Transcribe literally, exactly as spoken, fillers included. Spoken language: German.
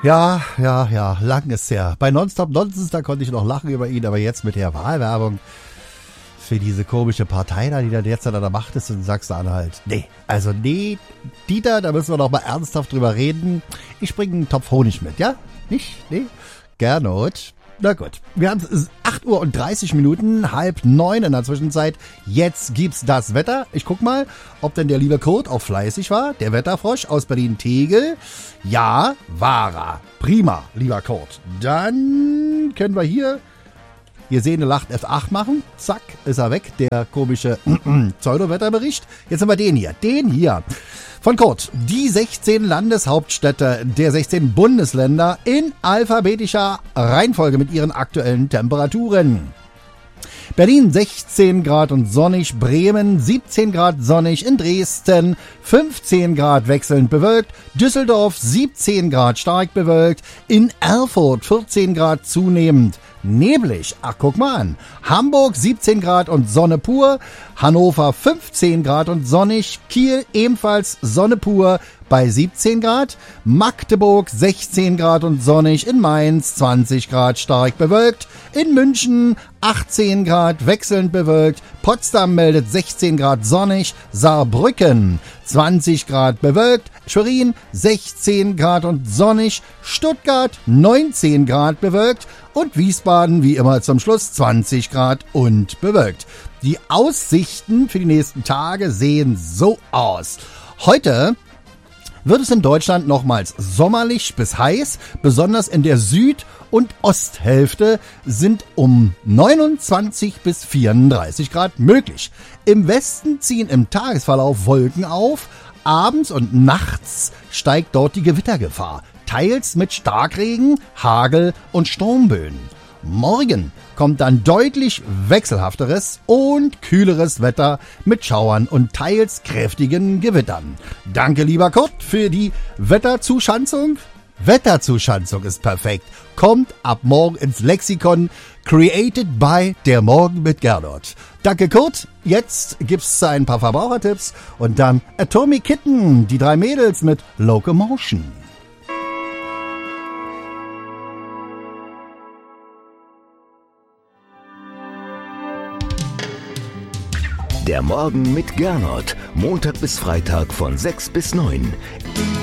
Ja, ja, ja, lang ist her. Bei Nonstop Nonsense, da konnte ich noch lachen über ihn, aber jetzt mit der Wahlwerbung für diese komische Partei da, die da derzeit an der Macht ist in Sachsen-Anhalt. Nee, also nee, Dieter, da müssen wir noch mal ernsthaft drüber reden. Ich bringe einen Topf Honig mit, ja? Nicht? Nee? Gernot. Na gut, wir haben acht Uhr und dreißig Minuten, halb neun in der Zwischenzeit. Jetzt gibt's das Wetter. Ich guck mal, ob denn der liebe Kurt auch fleißig war. Der Wetterfrosch aus Berlin-Tegel. Ja, war er. Prima, lieber Kurt. Dann können wir hier, ihr seht, eine Lacht F acht machen. Zack, ist er weg, der komische Pseudo-Wetterbericht. Jetzt haben wir den hier, den hier. Von Kurt, die sechzehn Landeshauptstädte der sechzehn Bundesländer in alphabetischer Reihenfolge mit ihren aktuellen Temperaturen. Berlin sechzehn Grad und sonnig, Bremen siebzehn Grad sonnig, in Dresden fünfzehn Grad wechselnd bewölkt, Düsseldorf siebzehn Grad stark bewölkt, in Erfurt vierzehn Grad zunehmend neblig. Ach, guck mal an. Hamburg siebzehn Grad und Sonne pur, Hannover fünfzehn Grad und sonnig, Kiel ebenfalls Sonne pur bei siebzehn Grad, Magdeburg sechzehn Grad und sonnig, in Mainz zwanzig Grad stark bewölkt, in München achtzehn Grad wechselnd bewölkt, Potsdam meldet sechzehn Grad sonnig, Saarbrücken zwanzig Grad bewölkt, Schwerin sechzehn Grad und sonnig, Stuttgart neunzehn Grad bewölkt und Wiesbaden wie immer zum Schluss zwanzig Grad und bewölkt. Die Aussichten für die nächsten Tage sehen so aus. Heute wird es in Deutschland nochmals sommerlich bis heiß. Besonders in der Süd- und Osthälfte sind um neunundzwanzig bis vierunddreißig Grad möglich. Im Westen ziehen im Tagesverlauf Wolken auf. Abends und nachts steigt dort die Gewittergefahr. Teils mit Starkregen, Hagel und Sturmböen. Morgen kommt dann deutlich wechselhafteres und kühleres Wetter mit Schauern und teils kräftigen Gewittern. Danke, lieber Kurt, für die Wetterzuschanzung. Wetterzuschanzung ist perfekt. Kommt ab morgen ins Lexikon. Created by Der Morgen mit Gernot. Danke, Kurt. Jetzt gibt's ein paar Verbrauchertipps und dann Atomic Kitten, die drei Mädels mit Locomotion. Der Morgen mit Gernot. Montag bis Freitag von sechs bis neun.